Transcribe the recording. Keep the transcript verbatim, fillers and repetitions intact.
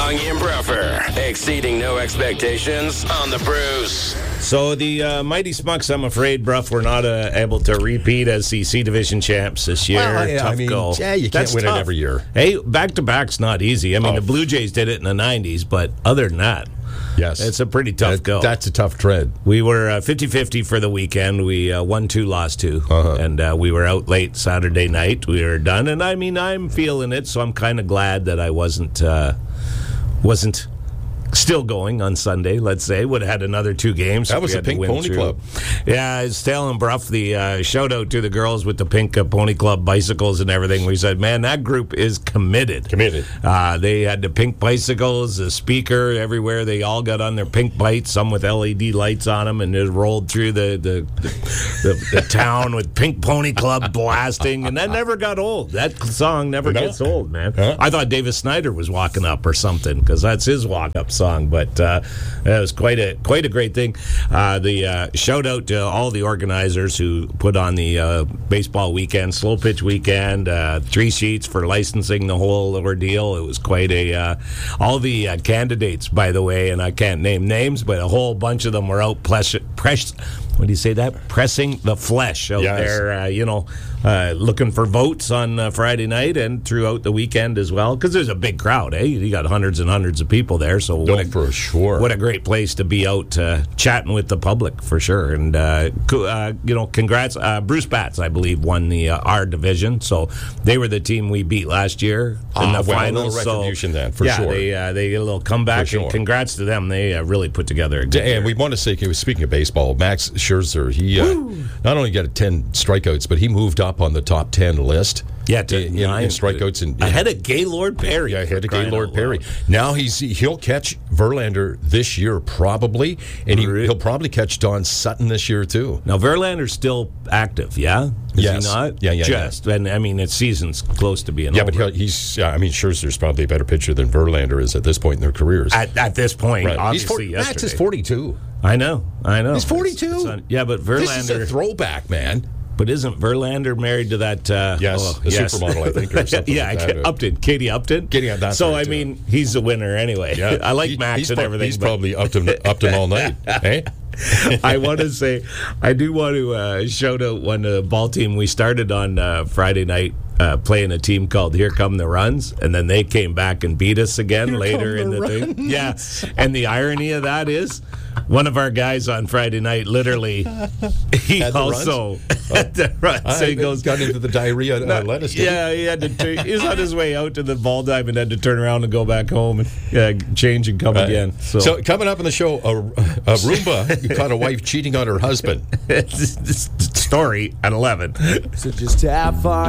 Bongi and Bruffer, exceeding no expectations on the Bruce. So the uh, Mighty Smucks, I'm afraid, Bruff, were not uh, able to repeat as the C Division champs this year. Well, yeah, tough I mean, go. yeah, you That's can't win tough. it every year. Hey, back-to-back's not easy. I mean, Oh. the Blue Jays did it in the nineties, but other than that, Yes. it's a pretty tough That- go. That's a tough tread. We were uh, fifty-fifty for the weekend. We uh, won two, lost two. Uh-huh. And uh, we were out late Saturday night. We were done. And, I mean, I'm feeling it, so I'm kind of glad that I wasn't uh, wasn't still going on Sunday, let's say. Would have had another two games. That if was we the had to Pink win Pony through. Club. Yeah, it's telling Bruff the uh, shout-out to the girls with the Pink uh, Pony Club bicycles and everything. We said, man, that group is committed. Committed. Uh, they had the pink bicycles, the speaker everywhere. They all got on their pink bikes, some with L E D lights on them, and it rolled through the the, the, the, the town with Pink Pony Club blasting. And that never got old. That song never No. gets old, man. Huh? I thought Davis Snyder was walking up or something because that's his walk-up song. But uh, it was quite a quite a great thing. Uh, the uh, shout out to all the organizers who put on the uh, baseball weekend, slow pitch weekend, uh, three sheets for licensing the whole ordeal. It was quite a uh, all the uh, candidates, by the way, and I can't name names, but a whole bunch of them were out press. press What do you say that? Pressing the flesh out Yes. there, uh, you know, uh, looking for votes on uh, Friday night and throughout the weekend as well. Because there's a big crowd, eh? You got hundreds and hundreds of people there. So No, what a, for sure. what a great place to be out uh, chatting with the public for sure. And uh, co- uh, you know, congrats, uh, Bruce Bats, I believe, won the uh, R division. So they were the team we beat last year in Ah, the well, a finals. little retribution then, for yeah, sure. they uh, they get a little comeback. For And sure. congrats to them. They uh, really put together a good year. And we want to say, speaking of baseball, Max Scherzer, he uh, not only got ten strikeouts, but he moved up on the top ten list. Yeah, to in, in, nine. in strikeouts and ahead of Gaylord Perry. Yeah, ahead of Crying Gaylord out Perry. loud. Now he's he'll catch Verlander this year probably, and he, Really? he'll probably catch Don Sutton this year too. Now Verlander's still active, yeah? Is Yes. he not? Yeah, yeah, Just, and I mean, its season's close to being Yeah, over. but he'll, he's. Uh, I mean, Scherzer's probably a better pitcher than Verlander is at this point in their careers. at, at this point, Right. He's obviously, forty, Max yesterday. is forty-two. I know, I know. He's forty-two? It's- it's un- yeah, but This is a Verlander. throwback, man. But isn't Verlander married to that? Uh, Yes, oh, a yes. supermodel, I think, or something yeah, like I that. can't- Upton, Katie Upton. Katie, that's so right, I too. mean, he's the winner anyway. Yeah, I like He- Max he's and prob- everything. He's but- probably Upton, Upton all night. Eh? I want to say, I do want to uh, shout out one uh, ball team. We started on uh, Friday night uh, playing a team called Here Come the Runs, and then they came back and beat us again Here later Come in the the thing. Yeah, and the irony of that is, one of our guys on Friday night literally, he Had the also had the runs. So I he goes, got into the diarrhea uh, lettuce. didn't yeah, he had to. T- he was on his way out to the ball dive and had to turn around and go back home and uh, change and come Right. again. So, So coming up in the show, a, a Roomba caught a wife cheating on her husband. story at eleven. So just have fun.